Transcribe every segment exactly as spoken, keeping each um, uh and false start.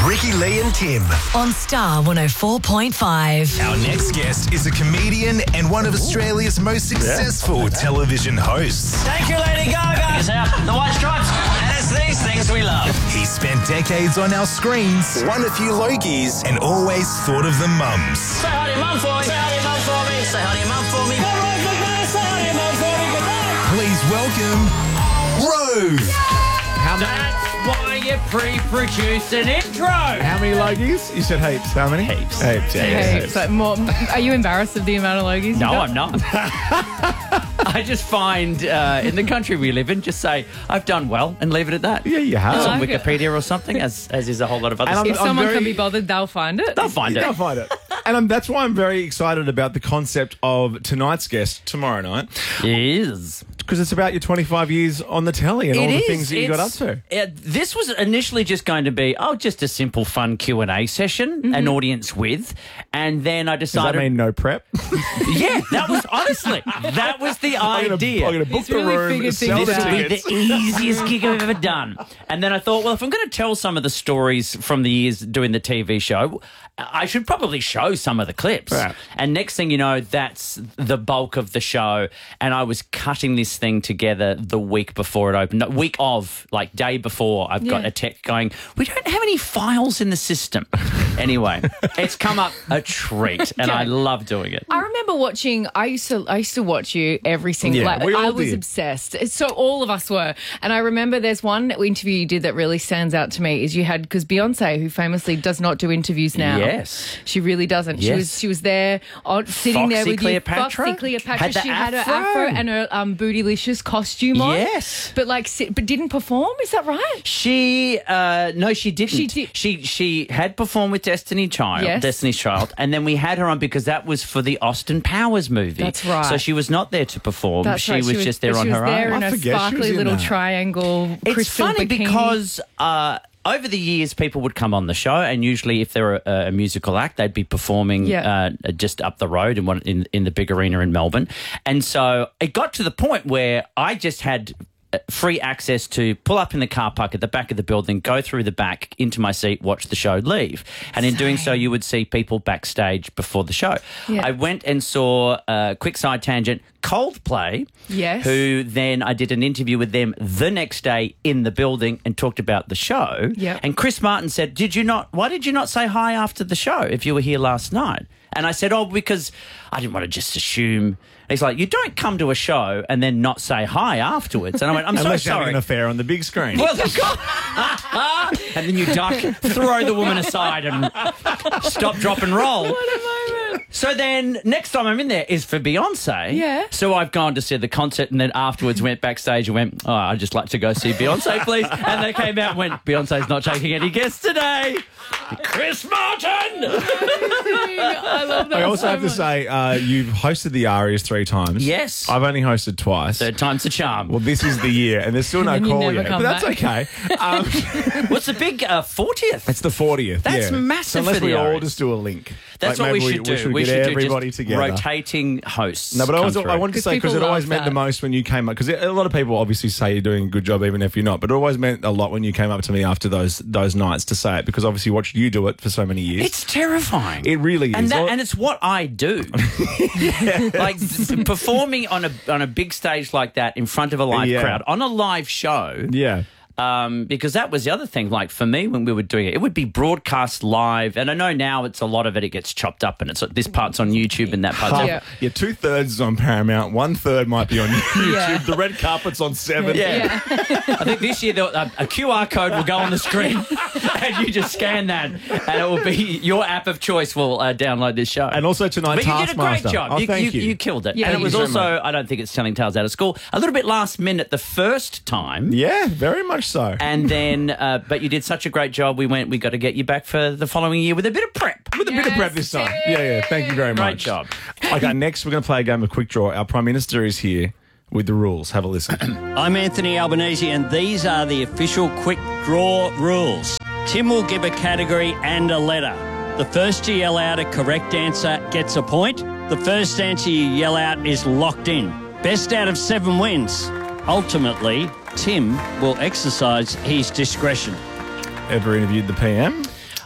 Ricky, Lee and Tim. On Star one oh four point five. Our next guest is a comedian and one of Australia's most successful television hosts. Thank you, Lady Gaga. It's out. The White Stripes. And it's these things we love. He spent decades on our screens, won a few Logies, and always thought of the mums. Say hi to your mum for me. Say hi to your mum for me. Say hi to your mum for me. Good night, good night. Say hi to your mum for me. Good night. Please welcome Rove. How many, That's why you pre-produced an intro. how many Logies? You said heaps. How many? Heaps. Heaps, yeah. yeah, Hey, heaps. so more, are you embarrassed of the amount of Logies? No, you got? I'm not. I just find uh, in the country we live in, just say I've done well and leave it at that. Yeah, you have. It's I on like it. Wikipedia or something, as as is a whole lot of other And I'm- stuff. If someone very- can be bothered, they'll find it. They'll find it. I'll find it. And um, that's why I'm very excited about the concept of tonight's guest tomorrow night, Is. because it's about your twenty-five years on the telly and all the is. things that you got up It's- to. uh, this was initially just going to be, oh, just a simple, fun Q and A session, an audience with, and then I Does that decided, mean no prep? yeah, that was honestly, that was the I'm gonna, idea. I'm gonna book He's the really room, figured sell things the This out. will be tickets. the easiest gig I've ever done. And then I thought, well, if I'm going to tell some of the stories from the years doing the T V show, I should probably show some of the clips. Right. And next thing you know, that's the bulk of the show. And I was cutting this thing together the week before it opened. No, week of, like day before, I've got Yeah. a text going, we don't have any files in the system. Anyway, it's come up a treat, and I love doing it. I remember watching. I used to. I used to watch you every single. Yeah, like, we all I was did. obsessed. So all of us were. And I remember there's one interview you did that really stands out to me. Is you had because Beyonce, who famously does not do interviews now. Yes. she really doesn't. She Yes. was. She was there, on, sitting there Foxy with Cleopatra? you. Foxy Cleopatra. Had the she had her afro. afro and her um, bootylicious costume on. Yes. but like, sit, but didn't perform. Is that right? She uh no, she didn't. She did- She she had performed with Destiny Child, Yes. Destiny's Child, and then we had her on because that was for the Austin Powers movie. That's right. So she was not there to perform. That's she, right. was just there but on she was her there own. in I a forget she was sparkly in little that. triangle. It's crystal funny bikini. because uh over the years, people would come on the show, and usually, if they're a, a musical act, they'd be performing Yeah. uh, just up the road in one in in the big arena in Melbourne. And so it got to the point where I just had uh, free access to pull up in the car park at the back of the building, go through the back into my seat, watch the show, leave. And in doing so, you would see people backstage before the show. Yeah. I went and saw uh, quick side tangent. Coldplay, Yes. who then I did an interview with them the next day in the building and talked about the show. Yep. And Chris Martin said, "Did you not? Why did you not say hi after the show if you were here last night?" And I said, "Oh, because I didn't want to just assume." And he's like, "You don't come to a show and then not say hi afterwards." And I went, "I'm so Unless you're having sorry." an affair on the big screen. Well, and then you duck, throw the woman aside, and stop, drop, and roll. What a moment. So then, next time I'm in there is for Beyonce. Yeah. So I've gone to see the concert, and then afterwards went backstage and went, "Oh, I'd just like to go see Beyonce, please." And they came out and went, "Beyonce's not taking any guests today." Chris Martin. I love that. I also so have to much. say, uh, you've hosted the Arias three times. Yes. I've only hosted twice. Third time's a charm. Well, this is the year, and there's still no And you call never yet, but come that's back. okay. Um, What's the big uh, fortieth? it's the fortieth. That's yeah. massive So unless for the we all Arias. just do a link. That's Like, what we maybe should do. We should we get should everybody do just together. rotating hosts. No, but I, come was, I through. wanted to 'Cause say, because it people always love meant the that. most when you came up, because a lot of people obviously say you're doing a good job even if you're not, but it always meant a lot when you came up to me after those those nights to say it, because obviously watched you do it for so many years. It's terrifying. It really is. And, that, Well- and it's what I do. Like th- performing on a on a big stage like that in front of a live Yeah. crowd on a live show. yeah. Um, because that was the other thing. Like for me, when we were doing it, it would be broadcast live. And I know now it's a lot of it. It gets chopped up, and it's this part's on YouTube and that part's on. Yeah. Yeah, two thirds is on Paramount, one third might be on YouTube. Yeah. The red carpet's on seven. Yeah. I think this year the- a, a Q R code will go on the screen, and you just scan that, and it will be your app of choice will uh, download this show. And also tonight, But you did a great Taskmaster. job. Oh, you, thank you, you. you killed it. Yeah, and it you was so also, I don't think it's telling tales out of school, a little bit last minute the first time. Yeah, very much so. And then, uh, but you did such a great job. We went, we got to get you back for the following year with a bit of prep. With a bit of Yes, prep this time. Yeah, yeah. Thank you very Great much. job. Okay, next we're going to play a game of Quick Draw. Our Prime Minister is here with the rules. Have a listen. I'm Anthony Albanese, and these are the official Quick Draw rules. Tim will give a category and a letter. The first to yell out a correct answer gets a point. The first answer you yell out is locked in. Best out of seven wins. Ultimately, Tim will exercise his discretion. Ever interviewed the P M?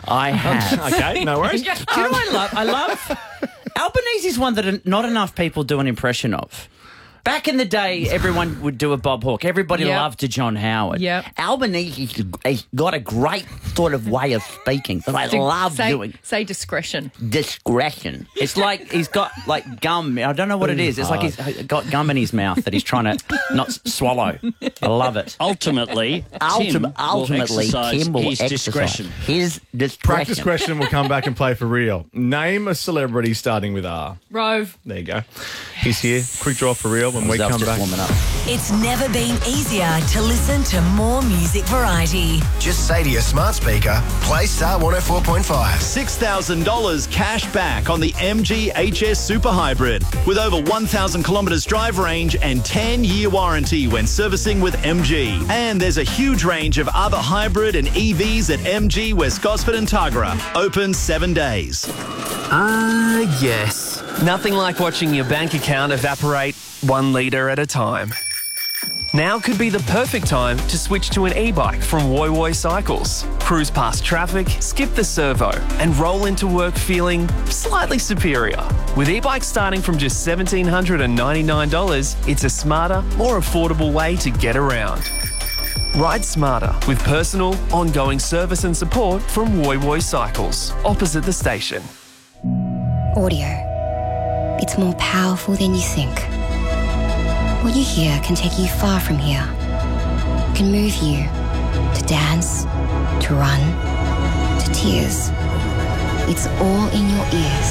I have. Okay, no worries. Do you know what I love? I love Albanese's one that not enough people do an impression of. Back in the day, everyone would do a Bob Hawke. Everybody Yep. loved a John Howard. Yep. Albanese has got a great sort of way of speaking that I love say, doing. Say discretion. Discretion. It's like he's got like gum. I don't know what it is. It's like he's got gum in his mouth that he's trying to not s- swallow. I love it. Ultimately, Tim Ultim- will ultimately, exercise Tim will his exercise discretion. his discretion. Practice question will come back and play for real. Name a celebrity starting with R. Rove. There you go. He's here. Quick draw for real when we Zelf's come just back. warming up. It's never been easier to listen to more music variety. Just say to your smart speaker, play Star one oh four point five. six thousand dollars cash back on the M G H S Super Hybrid with over one thousand kilometres drive range and ten year warranty when servicing with M G. And there's a huge range of other hybrid and E Vs at M G West Gosford and Tuggerah. Open seven days. Ah, uh, yes. Nothing like watching your bank account evaporate one litre at a time. Now could be the perfect time to switch to an e-bike from Woy Woy Cycles. Cruise past traffic, skip the servo, and roll into work feeling slightly superior. With e-bikes starting from just one thousand seven hundred ninety-nine dollars, it's a smarter, more affordable way to get around. Ride smarter with personal, ongoing service and support from Woy Woy Cycles, opposite the station. Audio. It's more powerful than you think. What you hear can take you far from here. It can move you to dance, to run, to tears. It's all in your ears.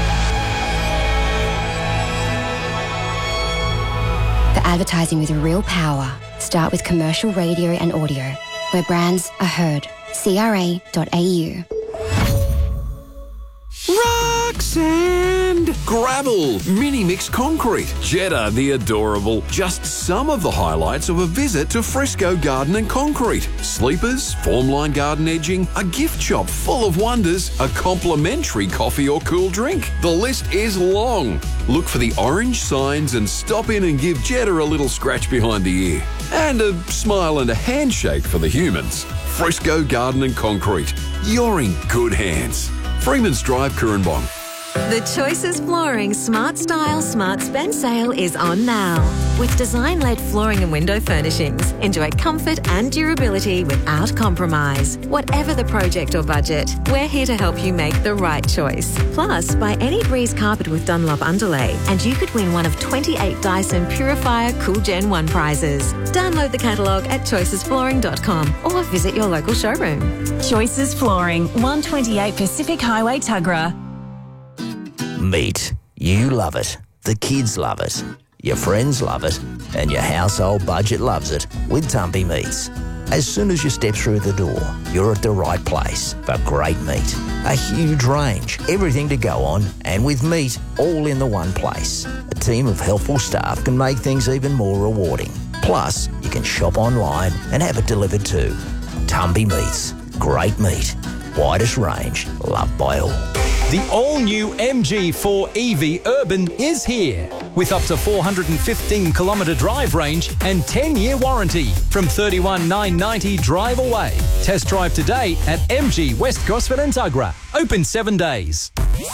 For advertising with real power, start with commercial radio and audio, where brands are heard. C R A dot A U. Rock sand, gravel, mini mix concrete, Jetta the adorable. Just some of the highlights of a visit to Fresco Garden and Concrete. Sleepers, formline garden edging, a gift shop full of wonders, a complimentary coffee or cool drink. The list is long. Look for the orange signs and stop in and give Jetta a little scratch behind the ear. And a smile and a handshake for the humans. Fresco Garden and Concrete. You're in good hands. Freeman's Drive, Currumbong. The Choices Flooring Smart Style Smart Spend sale is on now. With design-led flooring and window furnishings, enjoy comfort and durability without compromise. Whatever the project or budget, we're here to help you make the right choice. Plus, buy any Breeze carpet with Dunlop underlay and you could win one of twenty-eight Dyson Purifier Cool Gen one prizes. Download the catalogue at choices flooring dot com or visit your local showroom. Choices Flooring, one twenty-eight Pacific Highway, Tuggerah. Meat. You love it. The kids love it. Your friends love it. And your household budget loves it with Tumpy Meats. As soon as you step through the door, you're at the right place for great meat. A huge range, everything to go on, and with meat all in the one place. A team of helpful staff can make things even more rewarding. Plus, you can shop online and have it delivered too. Tumpy Meats. Great meat. Widest range. Loved by all. The all-new M G four E V Urban is here with up to four hundred fifteen kilometre drive range and ten year warranty from thirty-one thousand nine hundred ninety drive away. Test drive today at M G West Gosford and Tuggerah. Open seven days.